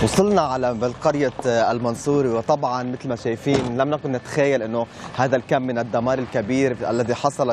وصلنا على بالقرية المنصوري، وطبعا مثل ما شايفين لم نكن نتخيل انه هذا الكم من الدمار الكبير الذي حصل